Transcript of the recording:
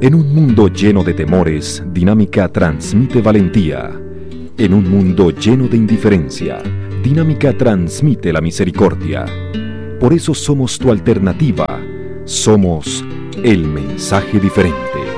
En un mundo lleno de temores, Dinámica transmite valentía. En un mundo lleno de indiferencia, Dinámica transmite la misericordia. Por eso somos tu alternativa. Somos el mensaje diferente.